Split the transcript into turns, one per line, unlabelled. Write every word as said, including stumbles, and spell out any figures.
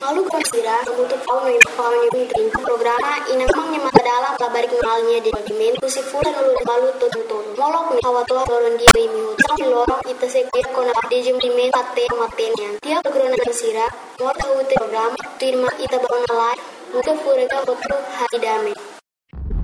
Lalu considera untuk fauna e fauna in programa in amangnya mata dalam kabar kenalnya di dokumento si fulan lalu balu todo molok ni hawato loron di mi hotel loro ita se ke kona de jum di men tatte matenya dia programa considera mota ute programa firma ita bangalai muka fureka botu haidame